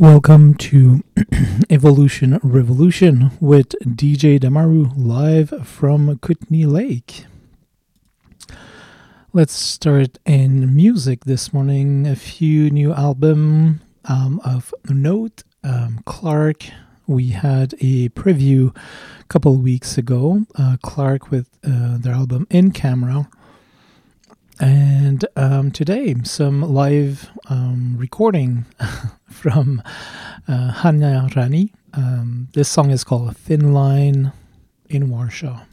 Welcome to Evolution Revolution with DJ Damaru live from Kootenay Lake. Let's start in music this morning. A few new albums of note. Clark, we had a preview a couple of weeks ago. Clark with their album In Camera. And today, some live recording from Hanya Rani. This song is called Thin Line in Warsaw.